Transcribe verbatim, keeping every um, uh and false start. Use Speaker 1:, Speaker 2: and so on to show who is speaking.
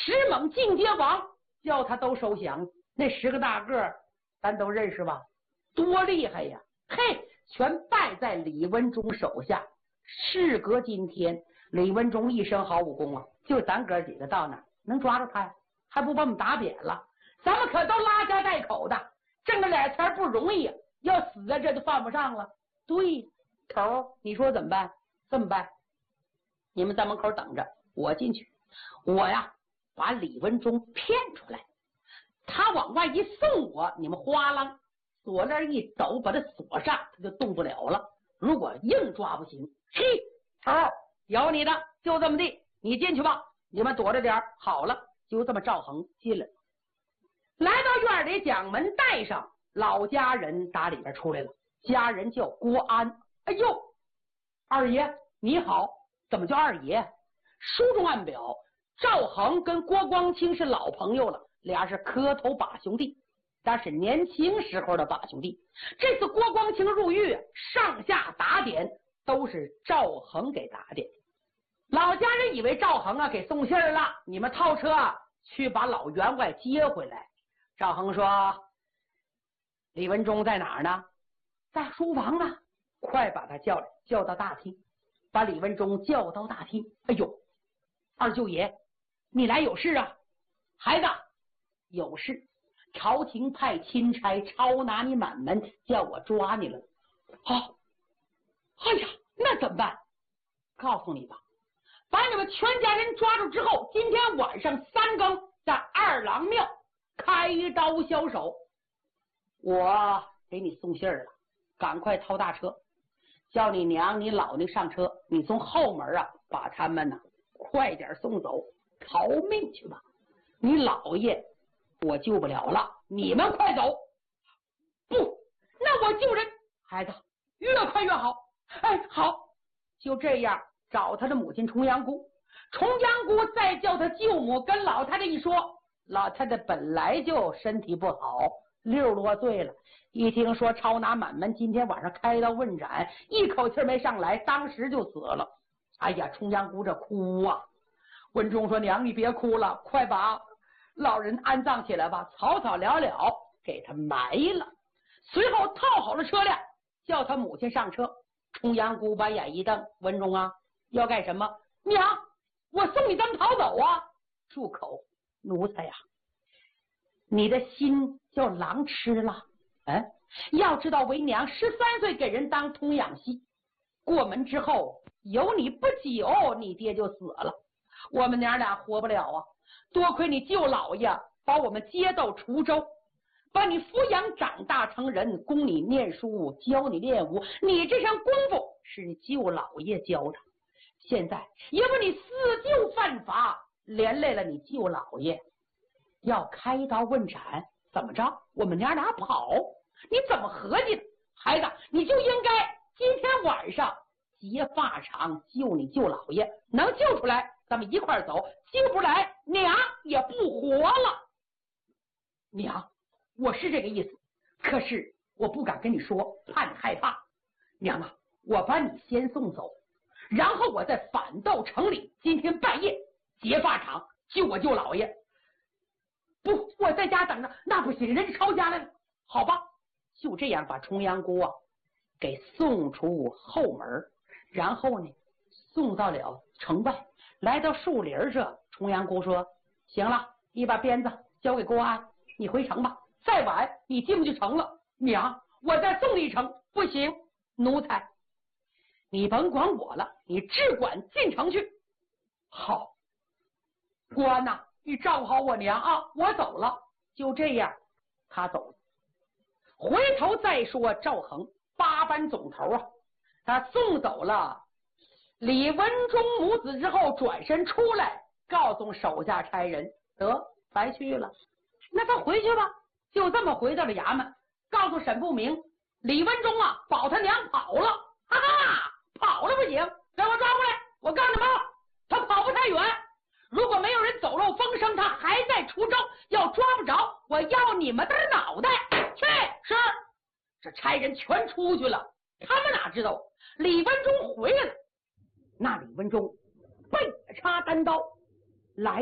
Speaker 1: 石猛进阶王，叫他都收降。那十个大个咱都认识吧？多厉害呀！嘿，全败在李文忠手下。事隔今天，李文忠一身好武功啊，就咱哥几个到那儿能抓住他呀？还不把我们打扁了？咱们可都拉家带口的，挣个俩钱不容易，要死在这就犯不上了。对，头你说怎么办？这么办，你们在门口等着，我进去，我呀把李文忠骗出来，他往外一送我，你们哗啷锁链一抖，把他锁上，他就动不了了。如果硬抓不行，嘿，头有你的，就这么地，你进去吧，你们躲着点。好了，就这么赵恒进来，来到院里，将门带上，老家人打里边出来了，家人叫郭安。哎呦，二爷你好，怎么叫二爷？书中暗表，赵恒跟郭光清是老朋友了，俩是磕头把兄弟，但是年轻时候的把兄弟。这次郭光清入狱，上下打点都是赵恒给打点。老家人以为赵恒啊给送信儿了，你们套车去把老员外接回来。赵恒说：“李文忠在哪儿呢？在书房呢，快把他叫来，叫到大厅。”把李文忠叫到大厅。哎呦，二舅爷，你来有事啊？孩子，有事。朝廷派钦差抄拿你满门，叫我抓你了。好、哦，哎呀，那怎么办？告诉你吧，把你们全家人抓住之后，今天晚上三更在二郎庙开刀销首。我给你送信儿了，赶快掏大车，叫你娘你老娘上车，你从后门啊把他们呢、啊、快点送走，逃命去吧。你老爷我救不了了，你们快走。不，那我救人。孩子，越快越好。哎，好，就这样找他的母亲重阳姑。重阳姑再叫他舅母跟老太太一说，老太太本来就身体不好，六十多岁了，一听说抄拿满门今天晚上开刀问斩，一口气没上来，当时就死了。哎呀，重阳姑这哭啊。文忠说：“娘，你别哭了，快把老人安葬起来吧，草草了了给他埋了。”随后套好了车辆，叫他母亲上车。重阳姑把眼一瞪：“文忠啊，要干什么？”“娘，我送你咱们逃走啊！”“住口，奴才呀！你的心叫狼吃了。嗯，要知道为娘十三岁给人当童养媳，过门之后有你不久，你爹就死了，我们娘俩活不了啊。多亏你舅老爷把我们接到滁州，把你抚养长大成人，供你念书，教你练武。你这身功夫是你舅老爷教的，现在因为你私舅犯法，连累了你舅老爷，要开刀问斩，怎么着？我们娘俩跑，你怎么合计的？孩子，你就应该今天晚上劫法场救你舅老爷，能救出来咱们一块走，救不来娘也不活了。娘，我是这个意思，可是我不敢跟你说，怕你害怕。娘啊，我把你先送走，然后我在反斗城里今天半夜劫法场救我舅老爷。不，我在家等着，那不行，人家抄家来了。好吧，就这样把重阳姑啊给送出后门，然后呢送到了城外，来到树林这。重阳姑说：“行了，你把鞭子交给郭安，你回城吧，再晚你进不去城了。”“娘，我再送你一程。”“不行，奴才，你甭管我了，你只管进城去。”“好，郭安呐，你照顾好我娘啊，我走了。”就这样他走了。回头再说赵恒八班总头啊，他送走了李文忠母子之后，转身出来告诉手下差人：“得，白去了。”那他回去吧。就这么回到了衙门，告诉沈不明：“李文忠啊，保他娘跑了。”“哈哈，跑了不行，给我抓回来！我告诉你们，他跑不太远，如果没有人走漏风声，他还在滁州，要抓不着，我要你们的脑袋！”“去！”“是。”这差人全出去了，他们哪知道李文忠回来了。那李文忠背着插单刀